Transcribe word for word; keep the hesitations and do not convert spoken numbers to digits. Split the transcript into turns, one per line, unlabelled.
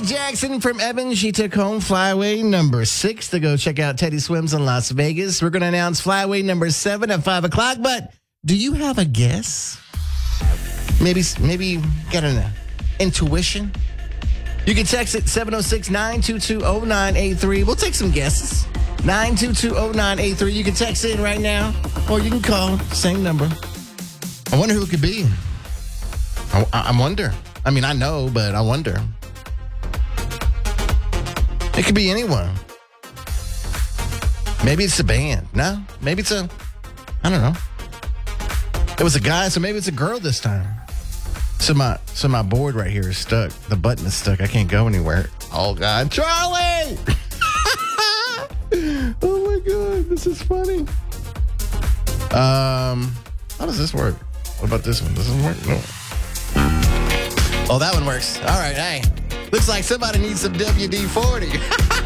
Jackson from Evans. She took home Flyway number six to go check out Teddy Swims in Las Vegas. We're going to announce Flyway number seven at five o'clock. But do you have a guess? Maybe, maybe get an uh, intuition. You can text it seven oh six, nine two two, oh nine eight three. We'll take some guesses. nine two two, oh nine eight three. You can text in right now, or you can call. Same number. I wonder who it could be. I, I wonder. I mean, I know, but I wonder. It could be anyone. Maybe it's a band. No, maybe it's a, I don't know. It was a guy, so maybe it's a girl this time. So my so my board right here is stuck. The button is stuck. I can't go anywhere. Oh, God. Charlie! Oh, my God. This is funny. Um, how does this work? What about this one? Does this work? No. Oh, that one works. All right, hey. Looks like somebody needs some W D forty.